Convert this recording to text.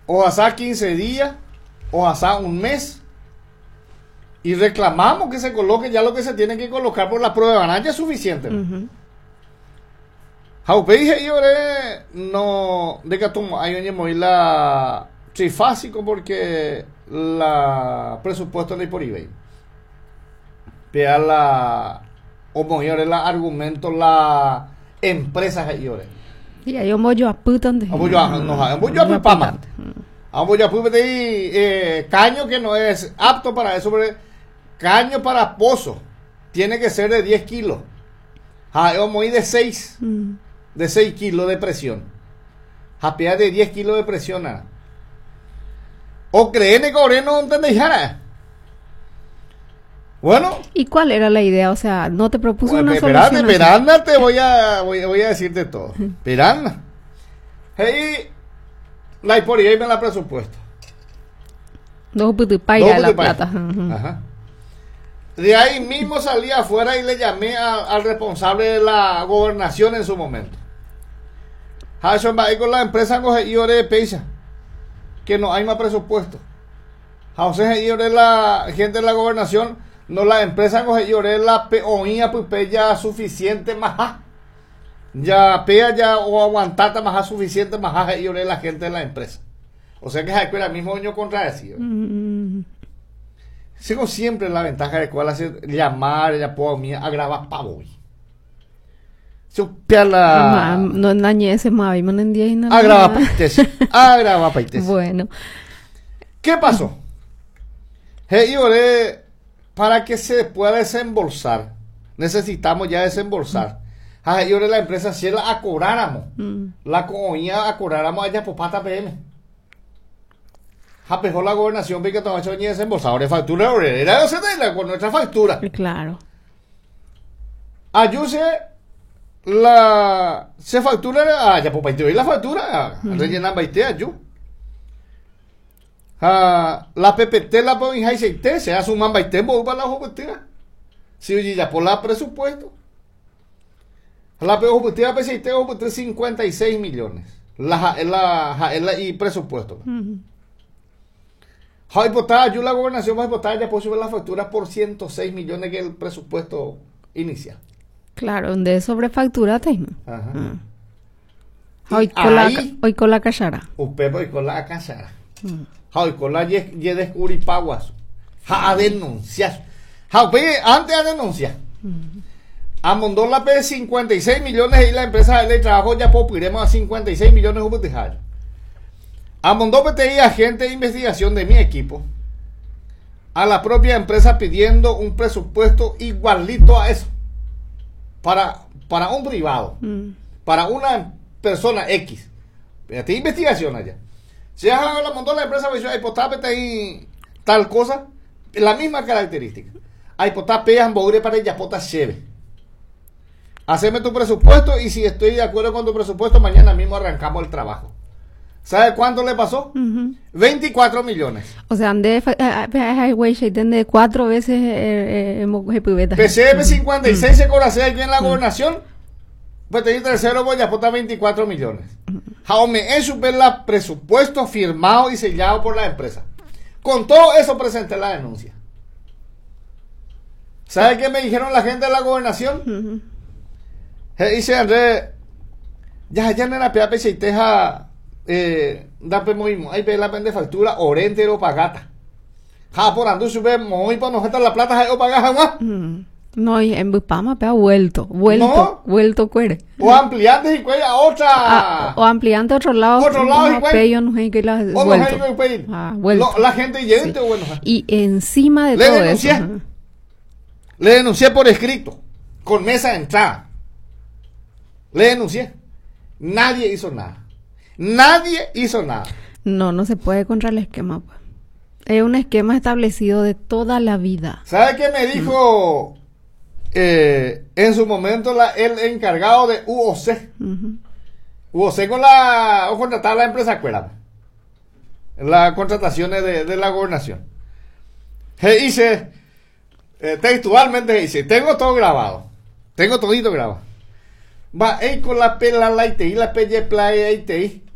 o hasta 15 días, o hasta un mes, y reclamamos que se coloque ya lo que se tiene que colocar por la prueba de ganancia es suficiente. Jaupe dije yo no de que tú hay un la trifásico porque la presupuesto de por eBay. Pea la o mejor el argumento la empresa que yo y yo voy a putan de voy a pupama voy a putar de caño que no es apto para eso, pero caño para pozo tiene que ser de 10 kilos. Yo voy de 6 kilos de presión. Japea de 10 kilos de presión. O creen que ahora no entendéis nada. Bueno. ¿Y cuál era la idea? O sea, no te propuso bueno, una solución. Esperando te voy a decirte todo. Esperando. Hey, la por ahí me la presupuesto. No pude pagar la plata. Ajá. De ahí mismo salí afuera y le llamé al responsable de la gobernación en su momento. Con la empresa coge y ore de peisa que no hay más presupuesto. José y ore la gente de la gobernación, no la empresa coge y ore la peonía pues ya suficiente más. Ya pea ya o aguantata más suficiente más y ore la gente de la empresa. O sea que es el mismo año contradecido. Sigo siempre la ventaja de cuál hacer llamar ya puedo mía a grabar pavo. No engañé ese mavi, no entendí nada. Agrava paites. Bueno. ¿Qué pasó? Para que se pueda desembolsar, necesitamos ya desembolsar. La empresa si la acordáramos, la compañía acordáramos allá por pata PM. Japejó la gobernación porque tomó hecho ni desembolsador de factura era con nuestra factura. Claro. Ayuse se factura ya pues la factura rellenan baite ayu. La PPT la pueden dejar se hace un man baite para la juventud. Si ya por la presupuesto. La juventud PCT 56 millones. Y presupuesto. La gobernación va a votar ya por subir la factura por 106 millones que es el presupuesto inicial. Claro, de sobrefactura tengo. Hoy con la cachara. Hoy con la cachara. Hoy con la descubrí paguas. A denunciar. Antes de denunciar. Amondó la P 56 millones y la empresa de trabajo ya iremos a 56 millones de Amondó PTI agente de investigación de mi equipo a la propia empresa pidiendo un presupuesto igualito a eso para un privado, para una persona X. Fíjate, investigación allá. Si ya la montó la empresa, hay PTI tal cosa, la misma característica. Hay peas boure para ella pota cheve. Haceme tu presupuesto y si estoy de acuerdo con tu presupuesto, mañana mismo arrancamos el trabajo. ¿Sabe cuánto le pasó? 24 millones. O sea, de 4 veces PCM 56 se conoce aquí en la gobernación. Pues te dice tercero voy a aportar 24 millones. Jaume es ver el presupuesto firmado y sellado por la empresa. Con todo eso presenté la denuncia. ¿Sabe qué me dijeron la gente de la gobernación? Dice Andrés, ya no era PAP y teja da mismo, hay la vende factura orentero pagata. Ja por andu sube muy para no gastar la plata o pagar jamás. No, y en Bupama ha vuelto cuere. O ampliante y cuella otra. O ampliante otro lado y cuella. No hay que la vuelto. La gente yente bueno. Y encima de todo eso. Le denuncié por escrito, con mesa de entrada. Le denuncié. Nadie hizo nada. No se puede contra el esquema. Pues. Es un esquema establecido de toda la vida. ¿Sabe qué me dijo en su momento el encargado de UOC? UOC o contratar a la empresa Cuerda. Las contrataciones de la gobernación. Dice, textualmente dice, tengo todo grabado. Tengo todito grabado. Va, con la pela la ITI, la pelle playa ITI.